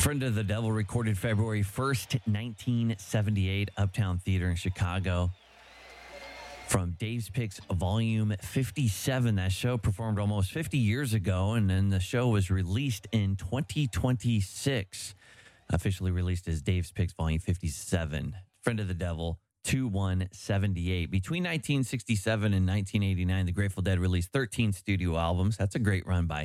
Friend of the Devil recorded February 1st, 1978, Uptown Theater in Chicago. From Dave's Picks Volume 57. That show performed almost 50 years ago, and then the show was released in 2026. Officially released as Dave's Picks Volume 57. Friend of the Devil, 2178. Between 1967 and 1989, the Grateful Dead released 13 studio albums. That's a great run by